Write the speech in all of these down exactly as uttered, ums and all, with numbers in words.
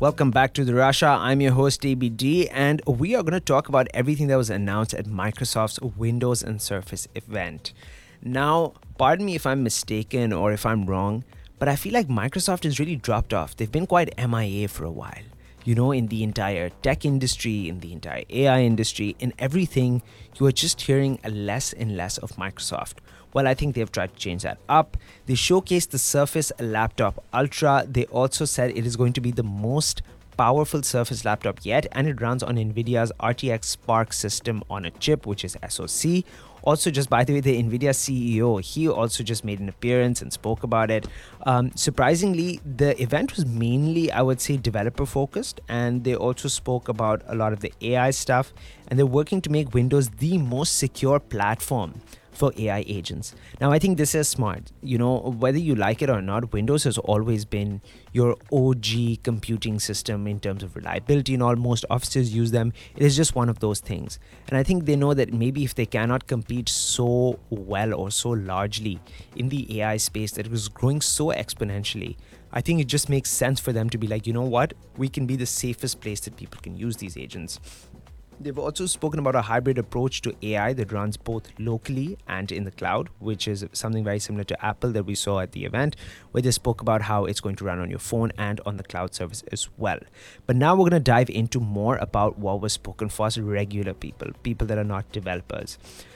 Welcome back to the Russia. I'm your host A B D, and we are going to talk about everything that was announced at Microsoft's Windows and Surface event. Now, pardon me if I'm mistaken or if I'm wrong, but I feel like Microsoft has really dropped off. They've been quite M I A for a while. You know, in the entire tech industry, in the entire A I industry, in everything, you are just hearing less and less of Microsoft. Well, I think they've tried to change that up. They showcased the Surface Laptop Ultra. They also said it is going to be the most powerful Surface laptop yet, and it runs on NVIDIA's R T X Spark system on a chip, which is S O C. Also, just by the way, the NVIDIA C E O, he also just made an appearance and spoke about it. Um, surprisingly, the event was mainly, I would say, developer focused, and they also spoke about a lot of the A I stuff, and they're working to make Windows the most secure platform for A I agents. Now, I think this is smart. You know, whether you like it or not, Windows has always been your O G computing system in terms of reliability, and all most offices use them. It is just one of those things. And I think they know that maybe if they cannot compete so well or so largely in the A I space that it was growing so exponentially, I think it just makes sense for them to be like, you know what, we can be the safest place that people can use these agents. They've also spoken about a hybrid approach to A I that runs both locally and in the cloud, which is something very similar to Apple that we saw at the event, where they spoke about how it's going to run on your phone and on the cloud service as well. But now we're going to dive into more about what was spoken for us regular people, people that are not developers.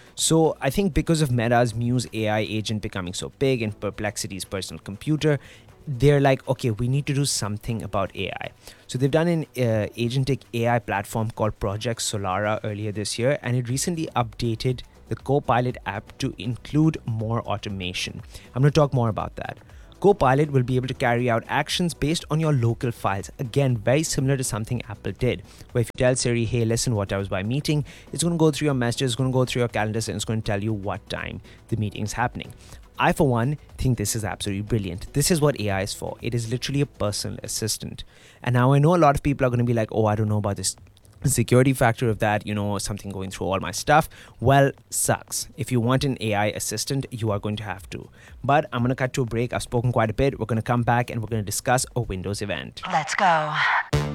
So I think because of Meta's Muse A I agent becoming so big and Perplexity's personal computer, they're like, okay, we need to do something about A I. So they've done an uh, agentic A I platform called Project Solara earlier this year, and it recently updated the Copilot app to include more automation. I'm going to talk more about that. Copilot will be able to carry out actions based on your local files. Again, very similar to something Apple did, where if you tell Siri, hey, listen, what I was by meeting, it's going to go through your messages, it's going to go through your calendars, and it's going to tell you what time the meeting is happening. I, for one, think this is absolutely brilliant. This is what A I is for. It is literally a personal assistant. And now I know a lot of people are going to be like, oh, I don't know about this security factor of that, you know, something going through all my stuff. Well, sucks. If you want an A I assistant, you are going to have to. But I'm going to cut to a break. I've spoken quite a bit. We're going to come back and we're going to discuss a Windows event. Let's go.